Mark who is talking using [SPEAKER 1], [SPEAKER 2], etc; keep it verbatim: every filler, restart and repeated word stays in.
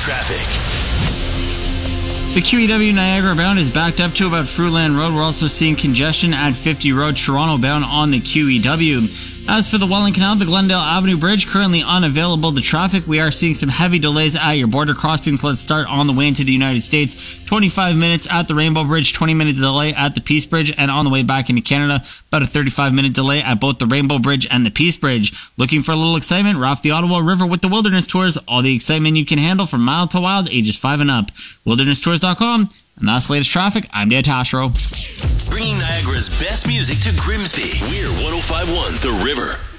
[SPEAKER 1] traffic.
[SPEAKER 2] The Q E W Niagara bound is backed up to about Fruitland Road. We're also seeing congestion at fifty Road, Toronto bound on the Q E W. As for the Welland Canal, the Glendale Avenue Bridge currently unavailable to traffic. We are seeing some heavy delays at your border crossings. Let's start on the way into the United States. twenty-five minutes at the Rainbow Bridge, twenty minute delay at the Peace Bridge, and on the way back into Canada, about a thirty-five minute delay at both the Rainbow Bridge and the Peace Bridge. Looking for a little excitement? We're off the Ottawa River with the Wilderness Tours. All the excitement you can handle from mild to wild, ages five and up. wilderness tours dot com. And that's the latest traffic. I'm Dan Tashro.
[SPEAKER 1] Bringing Niagara's best music to Grimsby. We're one oh five point one The River.